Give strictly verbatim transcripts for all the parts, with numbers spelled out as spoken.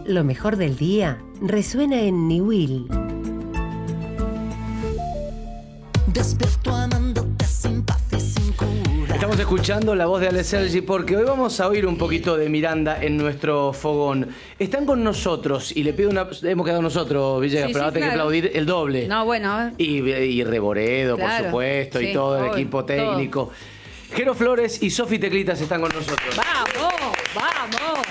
Lo mejor del día resuena en Niwil. Despierto amándote sin paz y sin cura. Estamos escuchando la voz de Ale Sergi porque hoy vamos a oír un poquito de Miranda en nuestro fogón. Están con nosotros y le pido una... Hemos quedado nosotros, Villegas, Sí, pero sí, ahora tengo que claro. aplaudir el doble. No, bueno, a ver. Y, y Reboredo, Claro, por supuesto, sí, y todo el obvio, equipo técnico. Jero Flores y Sofi Teclitas están con nosotros. ¡Vamos! ¡Vamos!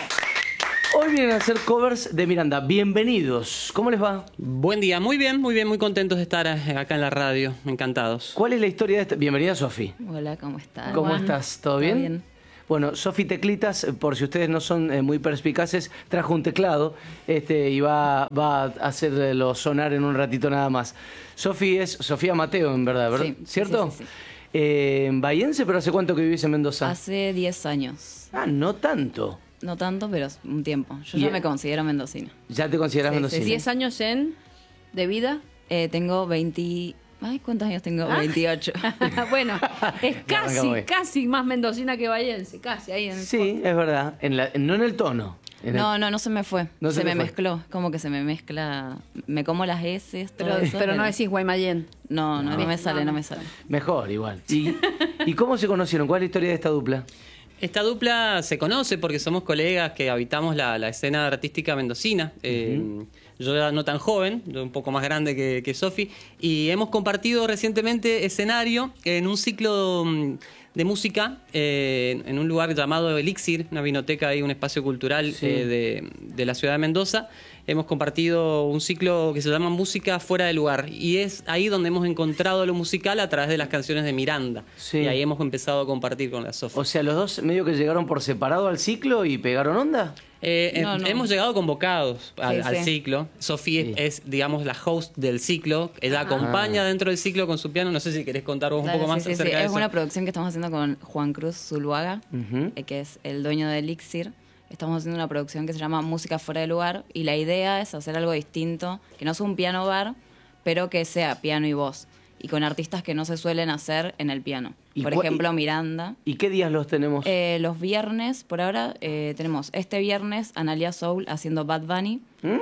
Hoy vienen a hacer covers de Miranda. Bienvenidos. ¿Cómo les va? Buen día, muy bien, muy bien, muy contentos de estar acá en la radio, encantados. ¿Cuál es la historia de esta? Bienvenida, Sofi. Hola, ¿cómo estás? ¿Cómo Juan? estás? ¿Todo bien? bien. Bueno, Sofi Teclitas, por si ustedes no son eh, muy perspicaces, trajo un teclado este, y va, va a hacerlo sonar en un ratito nada más. Sofi es Sofía Mateo, en verdad, ¿verdad? Sí, sí, ¿Cierto? sí, sí, sí. Eh, bahiense, pero ¿hace cuánto que vivís en Mendoza? Hace diez años. Ah, no tanto. No tanto, pero un tiempo. Yo Y- ya me considero mendocina. ¿Ya te consideras Sí, mendocina? sí, ¿diez años en de vida? Eh, tengo veinte... Ay, ¿cuántos años tengo? Ah. veintiocho. Bueno, es Ya casi, arrancamos bien. casi más mendocina que bahiense, casi ahí en el Sí, es verdad. En la- no en el tono. En No, el- no, no se me fue. No se, se te me fue. mezcló. Como que se me mezcla... Me como las S, todo Pero, eso. pero no decís Guaymallén. No, no, no, No. me sale, No, no, no. me sale. Mejor, igual. ¿Y, ¿Y cómo se conocieron? ¿Cuál es la historia de esta dupla? Esta dupla se conoce porque somos colegas que habitamos la, la escena artística mendocina. Eh, yo era no tan joven, yo un poco más grande que, que Sofi, y hemos compartido recientemente escenario en un ciclo mm, de música eh, en un lugar llamado Elixir, una vinoteca y un espacio cultural Sí. eh, de, de la ciudad de Mendoza. Hemos compartido un ciclo que se llama Música Fuera de Lugar y es ahí donde hemos encontrado lo musical a través de las canciones de Miranda. Sí. Y ahí hemos empezado a compartir con la Sofi. O sea, los dos medio que llegaron por separado al ciclo y pegaron onda. Eh, No, eh, no. Hemos llegado convocados al, Sí, al sí. ciclo. Sofía Sí. es, digamos, la host del ciclo. Ella acompaña dentro del ciclo con su piano. No sé si querés contar vos un Dale, poco más sí, sí, sí. acerca de Es eso. una producción que estamos haciendo con Juan Cruz Zuluaga, Ujú. eh, que es el dueño de Elixir. Estamos haciendo una producción que se llama Música Fuera de Lugar y la idea es hacer algo distinto, que no sea un piano bar, pero que sea piano y voz. Y con artistas que no se suelen hacer en el piano. ¿Y Por cua- ejemplo, y- Miranda. ¿Y qué días los tenemos? Eh, los viernes, por ahora, eh, tenemos este viernes Analia Soul haciendo Bad Bunny.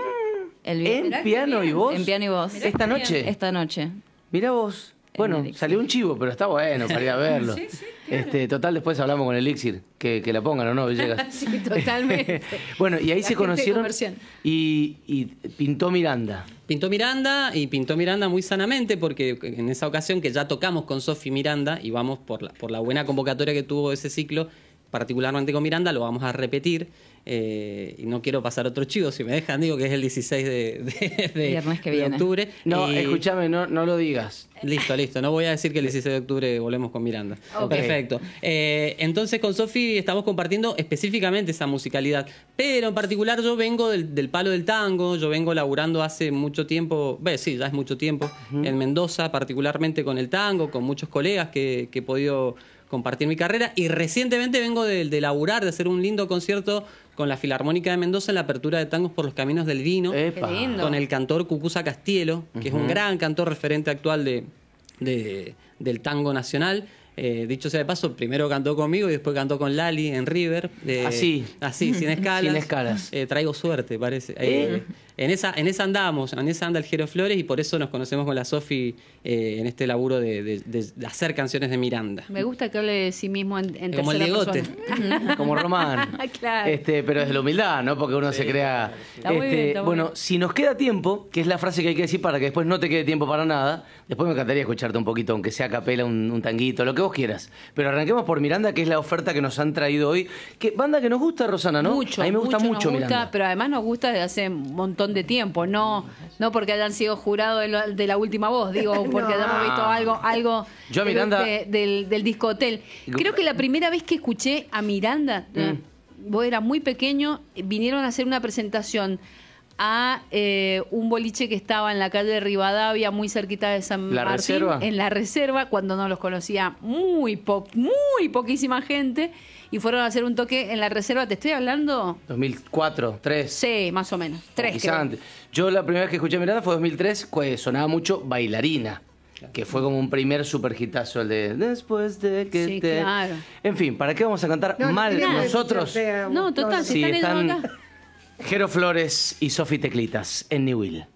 El vi- ¿En mirá qué piano y bien. voz? en piano y voz. Mirá ¿Esta qué noche? Esta noche. Mira vos. Bueno, Elixir. salió un chivo, pero está bueno para ir a verlo. Sí, sí, este, total, después hablamos con Elixir, que, que la pongan o no, Villegas. Sí, totalmente. Bueno, y ahí La se gente conocieron comercial. y, y pintó Miranda. Pintó Miranda y pintó Miranda muy sanamente porque en esa ocasión que ya tocamos con Sofi Miranda y vamos por la, por la buena convocatoria que tuvo ese ciclo, particularmente con Miranda, lo vamos a repetir. Eh, y no quiero pasar otro chivo, si me dejan, digo que es el dieciséis de, de- de- Viernes que de viene. octubre. No, Y- escúchame, no, no lo digas. Listo, listo. No voy a decir que el dieciséis de octubre volvemos con Miranda. Ok. Perfecto. Eh, entonces con Sofi estamos compartiendo específicamente esa musicalidad. Pero en particular yo vengo del, del palo del tango, yo vengo laburando hace mucho tiempo, ve, sí, ya es mucho tiempo, en Mendoza, particularmente con el tango, con muchos colegas que, que he podido compartir mi carrera. Y recientemente vengo de, de laburar, de hacer un lindo concierto con la Filarmónica de Mendoza en la apertura de Tangos por los Caminos del Vino. Epa. Qué lindo. Con el cantor Cucuza Castielo, que es un gran cantor referente actual de, de- del tango nacional. Eh, dicho sea de paso, primero cantó conmigo y después cantó con Lali en River. Eh, Así. Así, sin escalas. Sin escalas. Eh, traigo suerte, parece. Eh, en, esa, en esa andamos, en esa anda el Jero Flores y por eso nos conocemos con la Sofi eh, en este laburo de, de- de- de hacer canciones de Miranda. Me gusta que hable de sí mismo en, en Como el tercera Diegote. persona. Como Román. Claro. Este, pero desde la humildad, ¿no? Porque uno se crea. Está muy este, bien, está muy bueno, bien. si nos queda tiempo, que es la frase que hay que decir para que después no te quede tiempo para nada, después me encantaría escucharte un poquito, aunque sea a capela, un, un tanguito, lo que vos quieras. Pero arranquemos por Miranda, que es la oferta que nos han traído hoy. Que, banda que nos gusta, Rosana, ¿no? Mucho, A mí me gusta mucho, nos gusta, Miranda. pero además nos gusta desde hace un montón de tiempo, no, no porque hayan sido jurados de, la- de la última voz, digo, porque hayamos visto algo, algo Yo a de- Miranda- de- del, del disco hotel. Creo que la primera vez que escuché a Miranda, Mm. vos eras muy pequeño, vinieron a hacer una presentación a eh, un boliche que estaba en la calle de Rivadavia, muy cerquita de San ¿La Martín, Reserva? en la reserva, cuando no los conocía muy po muy poquísima gente, y fueron a hacer un toque en la reserva. Te estoy hablando, dos mil cuatro, tres. sí, más o menos, tres Quizá creo. antes. Yo la primera vez que escuché a Miranda fue dos mil tres, que sonaba mucho Bailarina. Que fue como un primer super hitazo el de Después de que Sí, te... claro. En fin, ¿para qué vamos a cantar No, no mal tiene nada de nosotros? escucharte, No, total, no, si Sí, están ellos están- acá. Jero Flores y Sofi Teclitas en New Will.